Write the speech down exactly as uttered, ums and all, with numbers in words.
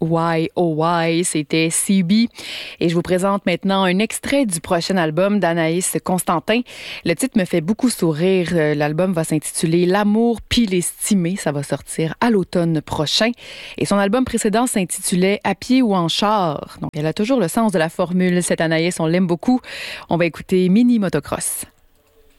Why Oh Why, c'était C B. Et je vous présente maintenant un extrait du prochain album d'Anaïs Constantin. Le titre me fait beaucoup sourire. L'album va s'intituler L'amour pis l'estimé. Ça va sortir à l'automne prochain. Et son album précédent s'intitulait À pied ou en char. Donc elle a toujours le sens de la formule. Cette Anaïs, on l'aime beaucoup. On va écouter Mini Motocross.